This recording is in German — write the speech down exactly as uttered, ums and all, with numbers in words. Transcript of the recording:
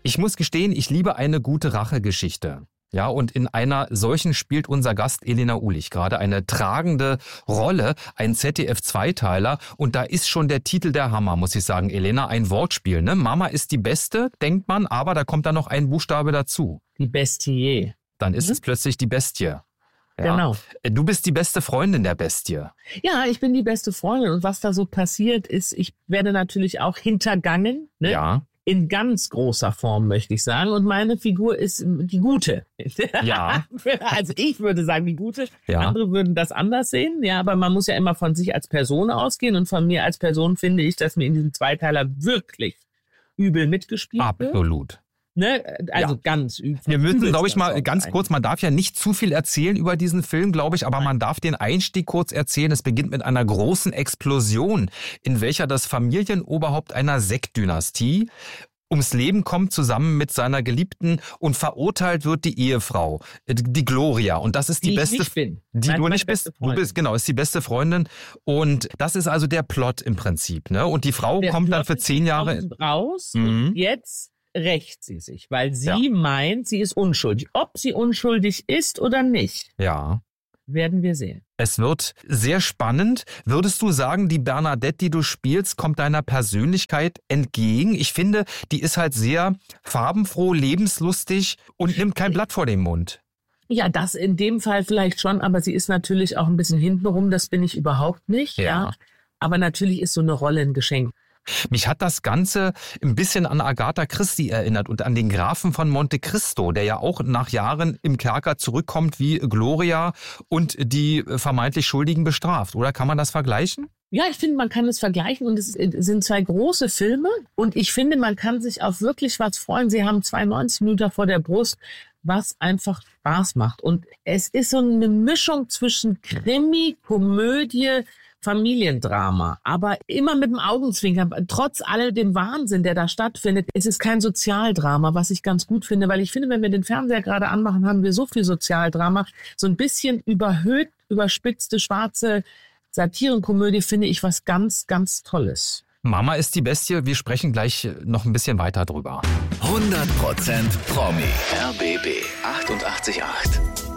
Ich muss gestehen, ich liebe eine gute Rachegeschichte. Ja, und in einer solchen spielt unser Gast Elena Ulich gerade eine tragende Rolle, ein Z D F-Zweiteiler. Und da ist schon der Titel der Hammer, muss ich sagen, Elena, ein Wortspiel. Ne? Mama ist die Beste, denkt man, aber da kommt dann noch ein Buchstabe dazu. Die Bestie. Dann ist Mhm. es plötzlich die Bestie. Ja. Genau. Du bist die beste Freundin der Bestie. Ja, ich bin die beste Freundin. Und was da so passiert ist, ich werde natürlich auch hintergangen. Ne? Ja. In ganz großer Form, möchte ich sagen. Und meine Figur ist die Gute. Ja. Also ich würde sagen, die Gute. Ja. Andere würden das anders sehen. Ja, aber man muss ja immer von sich als Person ausgehen. Und von mir als Person finde ich, dass mir in diesem Zweiteiler wirklich übel mitgespielt wird. Absolut. Ne? Also Ja. ganz übel. Wir müssen, glaube ich, mal Übelst ganz sein. kurz, man darf ja nicht zu viel erzählen über diesen Film, glaube ich, aber man darf den Einstieg kurz erzählen. Es beginnt mit einer großen Explosion, in welcher das Familienoberhaupt einer Sekt-Dynastie ums Leben kommt, zusammen mit seiner Geliebten, und verurteilt wird die Ehefrau, die Gloria. Und das ist die, Die ich beste, nicht bin. die Nein, du meine nicht bist. beste Du Freundin. bist, genau, ist die beste Freundin. Und das ist also der Plot im Prinzip, ne? Und die Frau Der kommt dann Plot für ist, zehn die Jahre. Frau kommt raus Mhm. und jetzt rächt sie sich, weil sie Ja. meint, sie ist unschuldig. Ob sie unschuldig ist oder nicht, Ja. werden wir sehen. Es wird sehr spannend. Würdest du sagen, die Bernadette, die du spielst, kommt deiner Persönlichkeit entgegen? Ich finde, die ist halt sehr farbenfroh, lebenslustig und nimmt kein Blatt vor den Mund. Ja, das in dem Fall vielleicht schon, aber sie ist natürlich auch ein bisschen hintenrum, das bin ich überhaupt nicht. Ja. Ja. Aber natürlich ist so eine Rolle ein Geschenk. Mich hat das Ganze ein bisschen an Agatha Christie erinnert und an den Grafen von Monte Cristo, der ja auch nach Jahren im Kerker zurückkommt wie Gloria und die vermeintlich Schuldigen bestraft. Oder kann man das vergleichen? Ja, ich finde, man kann es vergleichen und es sind zwei große Filme und ich finde, man kann sich auf wirklich was freuen. Sie haben zweiundneunzig Minuten vor der Brust, was einfach Spaß macht. Und es ist so eine Mischung zwischen Krimi, Komödie, Familiendrama, aber immer mit dem Augenzwinkern, trotz all dem Wahnsinn, der da stattfindet. Es ist kein Sozialdrama, was ich ganz gut finde, weil ich finde, wenn wir den Fernseher gerade anmachen, haben wir so viel Sozialdrama. So ein bisschen überhöht, überspitzte, schwarze Satirenkomödie finde ich was ganz, ganz Tolles. Mama ist die Bestie. Wir sprechen gleich noch ein bisschen weiter drüber. hundert Prozent Promi. R B B achtundachtzig Komma acht.